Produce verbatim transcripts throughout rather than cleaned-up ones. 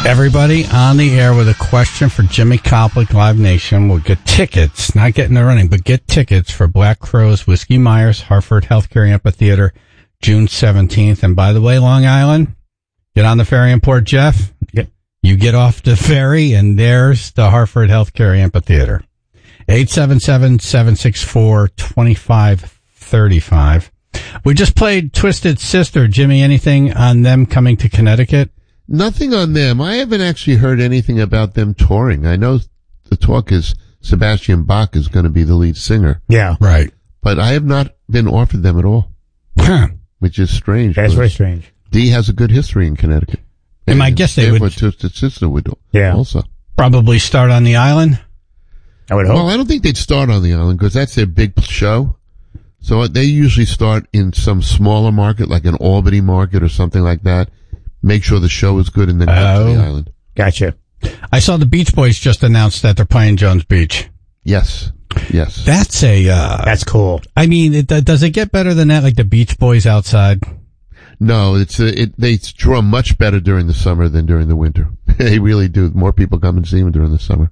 Everybody on the air with a question for Jimmy Koplik, Live Nation will get tickets, not get in the running, but get tickets for Black Crowes, Whiskey Myers, Hartford Healthcare Amphitheater, June seventeenth. And by the way, Long Island, get on the ferry in Port Jeff. Yep. You get off the ferry, and there's the Hartford Healthcare Amphitheater. eight seven seven, seven six four, two five three five. We just played Twisted Sister. Jimmy, anything on them coming to Connecticut? Nothing on them. I haven't actually heard anything about them touring. I know the talk is Sebastian Bach is going to be the lead singer. Yeah. Right. But I have not been offered them at all, which is strange. That's very strange. Dee has a good history in Connecticut. And I guess they would. What Twisted Sister would do. Yeah. Also. Probably start on the island. I would hope. Well, I don't think they'd start on the island because that's their big show. So they usually start in some smaller market, like an Albany market or something like that. Make sure the show is good and then come to the island. Gotcha. I saw the Beach Boys just announced that they're playing Jones Beach. Yes. Yes. That's a, uh, That's cool. I mean, it, does it get better than that, like the Beach Boys outside? No, it's a, it, they draw much better during the summer than during the winter. They really do. More people come and see them during the summer.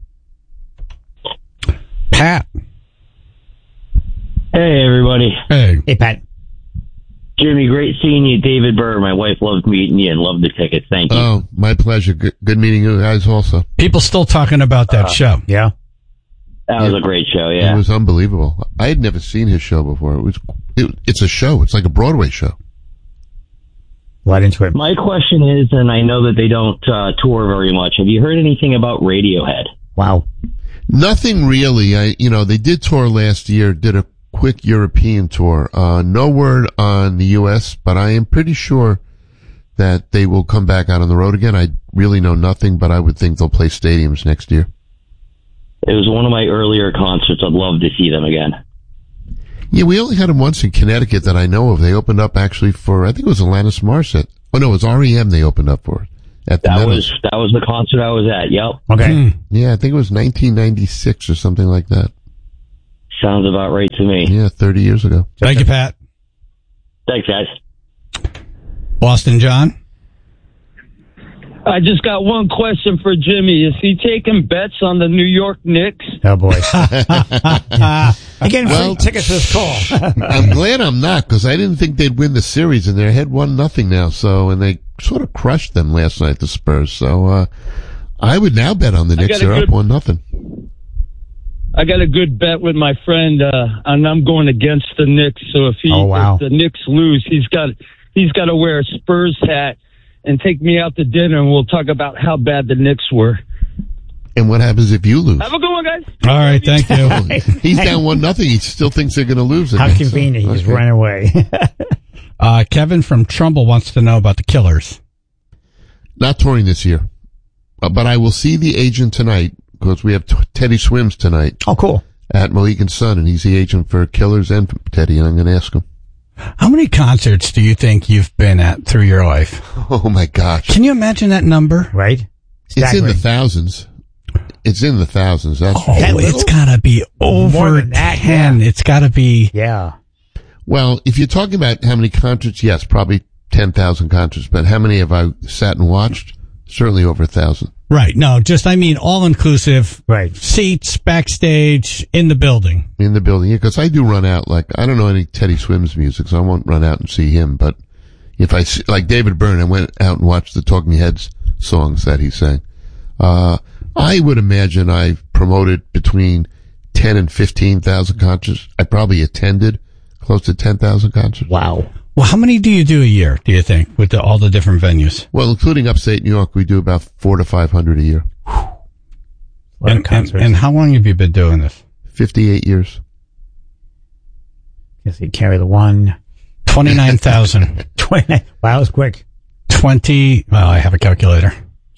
Pat. Hey, everybody. Hey. Hey, Pat. Jimmy, great seeing you. David Burr, my wife, loved meeting you and loved the tickets. Thank you. Oh, my pleasure. Good, good meeting you guys also. People still talking about that Uh, show. Yeah. That was a great show, yeah. It was unbelievable. I had never seen his show before. It was, it, it's a show. It's like a Broadway show. Right into it. My question is, and I know that they don't uh, tour very much, have you heard anything about Radiohead? Wow. Nothing really. I, you know, they did tour last year, did a quick European tour. Uh, no word on the U S, but I am pretty sure that they will come back out on the road again. I really know nothing, but I would think they'll play stadiums next year. It was one of my earlier concerts. I'd love to see them again. Yeah, we only had them once in Connecticut that I know of. They opened up actually for, I think it was Alanis Morissette. Oh no, it was R E M they opened up for at the That Meadows. was that was the concert I was at. Yep. Okay. Hmm. Yeah, I think it was nineteen ninety-six or something like that. Sounds about right to me. Yeah, thirty years ago. Thank you, Pat. Thanks, guys. Boston John. I just got one question for Jimmy. Is he taking bets on the New York Knicks? Oh, boy. Again, Well, free tickets to this call. I'm glad I'm not, because I didn't think they'd win the series, and they're ahead one nothing now. So, and they sort of crushed them last night, the Spurs. So, uh, I would now bet on the Knicks. got a They're good- up one nothing. I got a good bet with my friend, uh, and I'm going against the Knicks. So if he, Oh, wow. if the Knicks lose, he's got, he's got to wear a Spurs hat and take me out to dinner, and we'll talk about how bad the Knicks were. And what happens if you lose? Have a good one, guys. All right, thank you. He's down one nothing. He still thinks they're going to lose it. How convenient. So, He's okay. run away. Uh, Kevin from Trumbull wants to know about the Killers. Not touring this year, uh, but I will see the agent tonight because we have t- Teddy Swims tonight Oh, cool. at Mohegan Sun, and he's the agent for Killers and Teddy, and I'm going to ask him. How many concerts do you think you've been at through your life? Oh my gosh. Can you imagine that number? Right? It's in the Staggering. thousands. It's in the thousands. That's Oh, That it's little? gotta be More over than that, ten. yeah. It's gotta be. Yeah. Well, if you're talking about how many concerts, yes, probably ten thousand concerts. But how many have I sat and watched? Certainly over a thousand. Right. No, just, I mean, all inclusive. Right. Seats, backstage, in the building. In the building. Because I do run out, like, I don't know any Teddy Swims music, so I won't run out and see him. But if I see, like David Byrne, I went out and watched the Talking Heads songs that he sang. Uh, I would imagine I've promoted between ten and fifteen thousand concerts. I probably attended close to ten thousand concerts. Wow. Well, how many do you do a year, do you think, with the, all the different venues? Well, including upstate New York, we do about four to five hundred a year. A lot And, of and, concerts. and how long have you been doing this? Fifty-eight years. Guess you carry the one. twenty-nine thousand. twenty. Wow, that was quick. twenty, well, I have a calculator.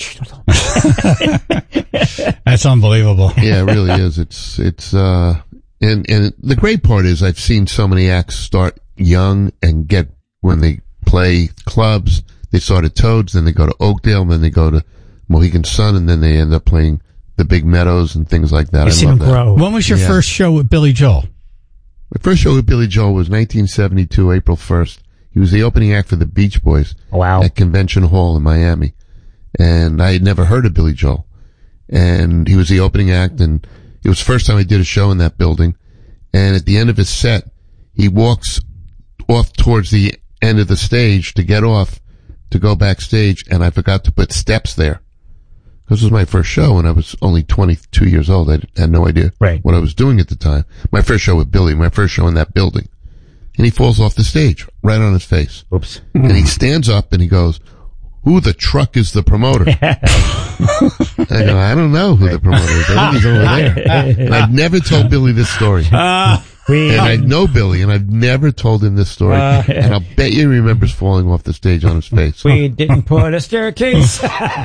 That's unbelievable. Yeah, it really is. It's it's uh, and and the great part is I've seen so many acts start young and get when they play clubs. They start at Toads, then they go to Oakdale, then they go to Mohegan Sun, and then they end up playing the Big Meadows and things like that. You've I seen love him that. grow. When was your Yeah. first show with Billy Joel? My first show with Billy Joel was nineteen seventy-two, April first. He was the opening act for the Beach Boys Wow. at Convention Hall in Miami. and I had never heard of Billy Joel. And he was the opening act, and it was the first time I did a show in that building. And at the end of his set, he walks off towards the end of the stage to get off to go backstage, and I forgot to put steps there. This was my first show, and I was only twenty-two years old. I had no idea Right. what I was doing at the time. My first show with Billy, my first show in that building. And he falls off the stage, right on his face. Oops. And he stands up and he goes, "Who the truck is the promoter?" I go, "I don't know who the promoter is. I think he's over there." And I've never told Billy this story. Uh, we, And I know Billy, and I've never told him this story. Uh, and I'll bet you he remembers falling off the stage on his face. we didn't put a staircase.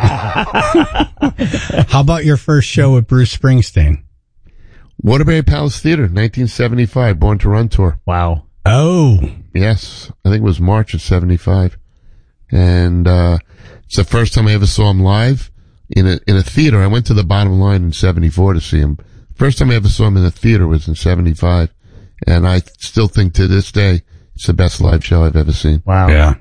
How about your first show with Bruce Springsteen? Waterbury Palace Theater, nineteen seventy-five, Born to Run tour. Wow. Oh, Yes, I think it was March of seventy-five. And, uh, it's the first time I ever saw him live in a, in a theater. I went to the Bottom Line in seventy-four to see him. First time I ever saw him in a theater was in seventy-five. And I still think to this day, it's the best live show I've ever seen. Wow. yeah.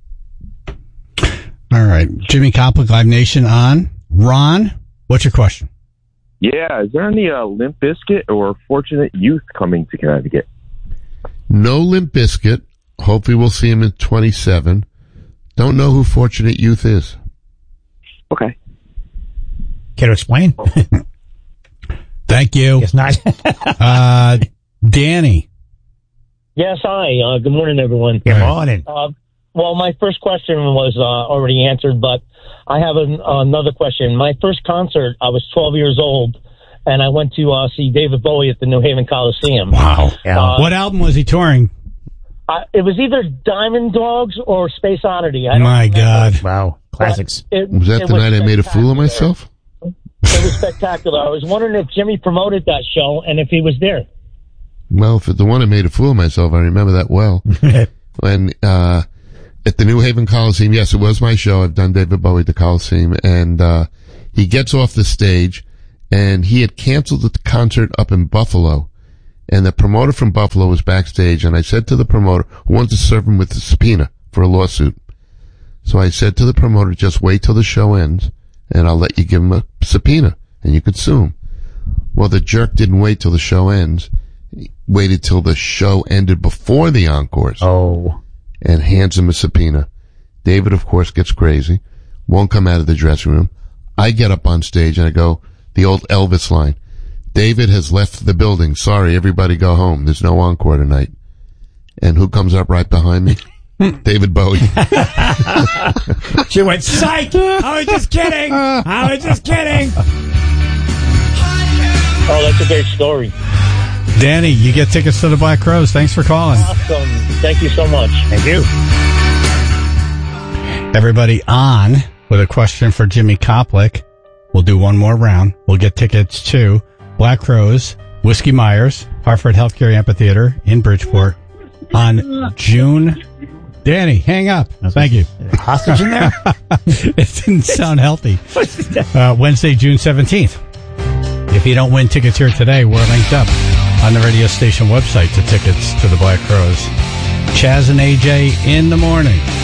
All right. Jimmy Koplik, Live Nation on. Ron, what's your question? Yeah, is there any uh, Limp Bizkit or Fortunate Youth coming to Connecticut? No Limp Bizkit. Hopefully we'll see him in twenty-seven. Don't know who Fortunate Youth is. Okay. Care to explain? Thank you. Guess not. Uh, Danny. Yes, hi. Uh, good morning, everyone. Good morning. Uh, well, my first question was uh, already answered, but I have an, another question. My first concert, I was twelve years old, and I went to uh, see David Bowie at the New Haven Coliseum. Wow. Yeah. Uh, What album was he touring? I, it was either Diamond Dogs or Space Oddity. I don't My remember. God. Wow. Classics. It, Was that it the night I made a fool of spectacular. myself? It was spectacular. I was wondering if Jimmy promoted that show and if he was there. Well, for the one I made a fool of myself, I remember that well. When, uh, at the New Haven Coliseum, yes, it was my show. I've done David Bowie at the Coliseum, and, uh, he gets off the stage, and he had canceled the concert up in Buffalo, and the promoter from Buffalo was backstage, and I said to the promoter, who wanted to serve him with a subpoena for a lawsuit. So I said to the promoter, just wait till the show ends, and I'll let you give him a subpoena, and you could sue him. Well, the jerk didn't wait till the show ends. He waited till the show ended before the encores. Oh. And hands him a subpoena. David, of course, gets crazy, won't come out of the dressing room. I get up on stage and I go, the old Elvis line, David has left the building. Sorry, everybody go home. There's no encore tonight. And who comes up right behind me? David Bowie. She went, psych! I was just kidding! I was just kidding! Oh, that's a great story. Danny, you get tickets to the Black Crowes. Thanks for calling. Awesome. Thank you so much. Thank you. Everybody on with a question for Jimmy Koplik. We'll do one more round. We'll get tickets to Black Crowes, Whiskey Myers, Hartford Healthcare Amphitheater in Bridgeport on June. Danny, hang up. Thank you. Hostage in there? It didn't sound healthy. Uh, Wednesday, June seventeenth. If you don't win tickets here today, we're linked up on the radio station website to tickets to the Black Crowes. Chaz and A J in the morning.